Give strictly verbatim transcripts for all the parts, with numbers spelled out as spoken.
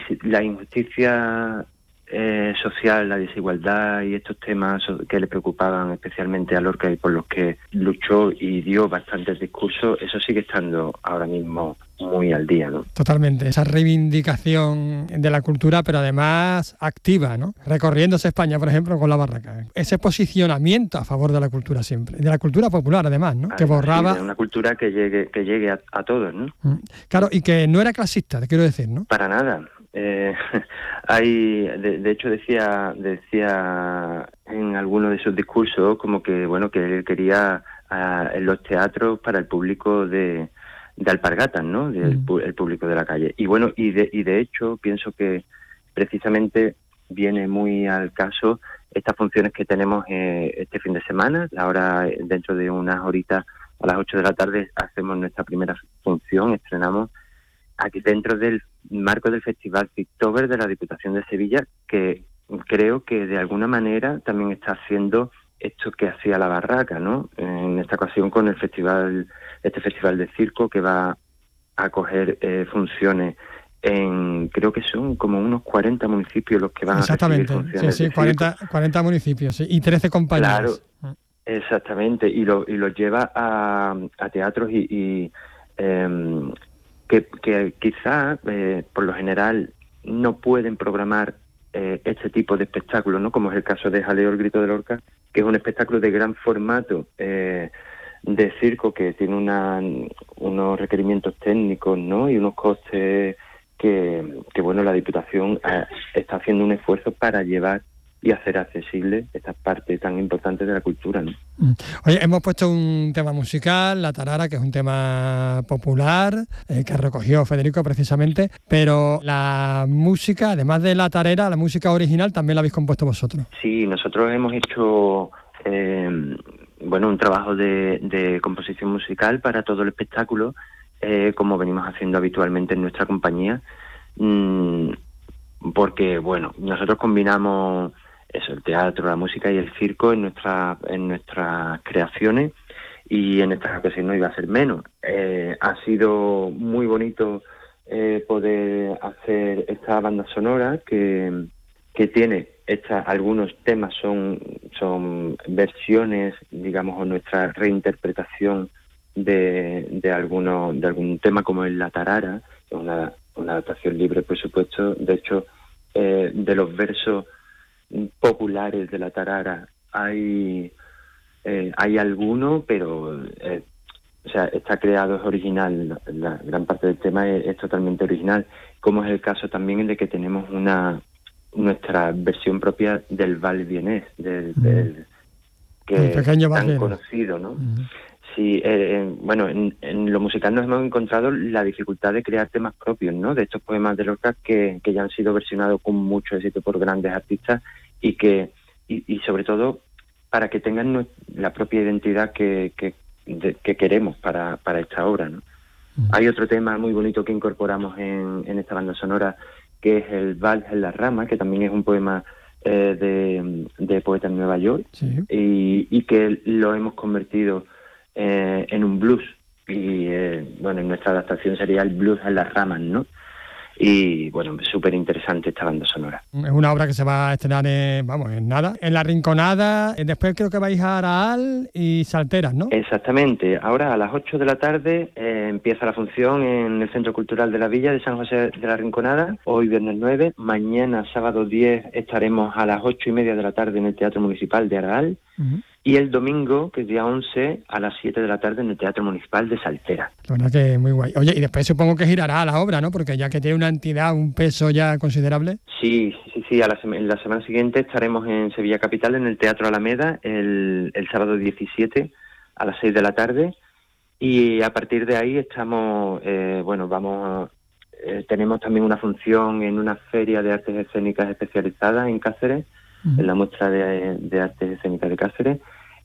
la injusticia eh, social, la desigualdad y estos temas que le preocupaban especialmente a Lorca y por los que luchó y dio bastantes discursos, eso sigue estando ahora mismo muy al día, ¿no? Totalmente, esa reivindicación de la cultura, pero además activa, ¿no? Recorriéndose España, por ejemplo, con la barraca. Ese posicionamiento a favor de la cultura siempre, de la cultura popular además, ¿no? Que borraba... Sí, de una cultura que llegue, que llegue a, a todos, ¿no? Claro, y que no era clasista, te quiero decir, ¿no? Para nada. Eh, hay, de, de hecho decía, decía en alguno de sus discursos como que, bueno, que él quería uh, en los teatros para el público de de Alpargatas, ¿no? Del mm. el público de la calle. Y bueno, y de, y de hecho pienso que precisamente viene muy al caso estas funciones que tenemos eh, este fin de semana. Ahora, dentro de unas horitas, a las ocho de la tarde, hacemos nuestra primera función, estrenamos aquí dentro del marco del Festival Fictober de la Diputación de Sevilla, que creo que de alguna manera también está haciendo esto que hacía la barraca, ¿no? En esta ocasión con el festival, este festival de circo que va a acoger eh, funciones en, creo que son como unos cuarenta municipios los que van a recibir funciones. Exactamente, sí, sí, cuarenta, cuarenta municipios, sí, y trece compañías. Claro, exactamente, y lo y los lleva a, a teatros y, y eh, que, que quizá eh, por lo general no pueden programar eh, este tipo de espectáculos, ¿no? Como es el caso de Jaleo, el grito de Lorca, que es un espectáculo de gran formato eh, de circo que tiene una, unos requerimientos técnicos, ¿no? Y unos costes que, que bueno, la Diputación eh, está haciendo un esfuerzo para llevar y hacer accesible esta parte tan importante de la cultura, ¿no? Oye, hemos puesto un tema musical, La Tarara, que es un tema popular, eh, que recogió Federico precisamente, pero la música, además de La Tarera, la música original también la habéis compuesto vosotros. Sí, nosotros hemos hecho eh, bueno, un trabajo de, de composición musical para todo el espectáculo, eh, como venimos haciendo habitualmente en nuestra compañía, mmm, porque, bueno, nosotros combinamos eso, el teatro, la música y el circo en nuestra, en nuestras creaciones, y en esta ocasión no iba a ser menos. Eh, ha sido muy bonito eh, poder hacer esta banda sonora que, que tiene esta, algunos temas son, son versiones, digamos, o nuestra reinterpretación de, de, alguno, de algún tema como es La Tarara, una, una adaptación libre, por supuesto. De hecho, eh, de los versos populares de La Tarara hay eh, hay alguno, pero eh, o sea, está creado, es original, la, la gran parte del tema es, es totalmente original, como es el caso también de que tenemos una nuestra versión propia del Val Vienés, del, mm. del que es tan conocido, ¿no? Mm. Sí, eh, bueno, en, en lo musical nos hemos encontrado la dificultad de crear temas propios, ¿no? De estos poemas de Lorca que, que ya han sido versionados con mucho éxito por grandes artistas y que y, y sobre todo para que tengan la propia identidad que, que, de, que queremos para, para esta obra, ¿no? Mm. Hay otro tema muy bonito que incorporamos en, en esta banda sonora, que es el Vals en la Rama, que también es un poema eh, de, de poeta en Nueva York, sí. y, y que lo hemos convertido Eh, en un blues, y eh, bueno, en nuestra adaptación sería el blues en las ramas, ¿no? Y bueno, súper interesante esta banda sonora. Es una obra que se va a estrenar en, vamos, en nada, en La Rinconada, después creo que vais a Araal y Salteras, ¿no? Exactamente, ahora a las ocho de la tarde eh, empieza la función en el Centro Cultural de la Villa de San José de la Rinconada, hoy viernes nueve, mañana sábado diez estaremos a las ocho y media de la tarde en el Teatro Municipal de Araal, uh-huh. Y el domingo, que es día once, a las siete de la tarde en el Teatro Municipal de Saltera. La verdad que es muy guay. Oye, y después supongo que girará a la obra, ¿no? Porque ya que tiene una entidad, un peso ya considerable. Sí, sí, sí. A la, sema- en la semana siguiente estaremos en Sevilla Capital, en el Teatro Alameda, el, el sábado diecisiete a las seis de la tarde. Y a partir de ahí estamos, eh, bueno, vamos, eh, tenemos también una función en una feria de artes escénicas especializada en Cáceres, uh-huh. en la muestra de, de artes escénicas de Cáceres.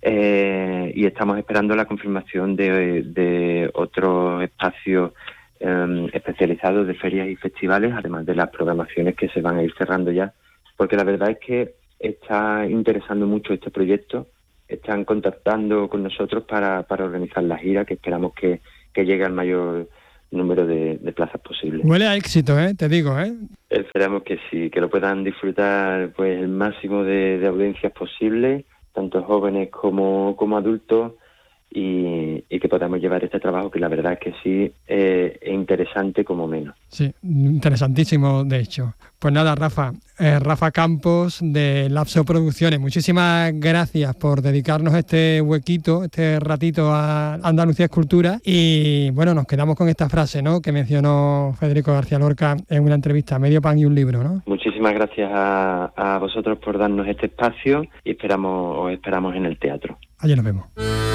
Eh, y estamos esperando la confirmación de, de otros espacios eh, especializados de ferias y festivales, además de las programaciones que se van a ir cerrando ya, porque la verdad es que está interesando mucho este proyecto, están contactando con nosotros para, para organizar la gira, que esperamos que, que llegue al mayor número de, de plazas posibles. Huele a éxito, ¿eh? Te digo, ¿eh? Esperamos que sí, que lo puedan disfrutar pues el máximo de, de audiencias posible, tanto jóvenes como, como adultos, y, y que podamos llevar este trabajo, que la verdad es que sí eh, es interesante como menos. Sí, interesantísimo, de hecho. Pues nada, Rafa, eh, Rafa Campos de Lapso Producciones, muchísimas gracias por dedicarnos este huequito, este ratito a Andalucía Escultura, y bueno, nos quedamos con esta frase, ¿no?, que mencionó Federico García Lorca en una entrevista, medio pan y un libro, ¿no? Muchísimas gracias a, a vosotros por darnos este espacio y esperamos, os esperamos en el teatro. Allí nos vemos.